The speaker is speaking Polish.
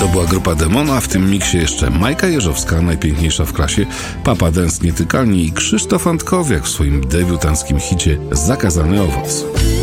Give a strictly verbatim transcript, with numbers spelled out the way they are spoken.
To była grupa Demona, w tym miksie jeszcze Majka Jeżowska, najpiękniejsza w klasie, Papa Dance Nietykalni i Krzysztof Antkowiak w swoim debiutanckim hicie Zakazany owoc.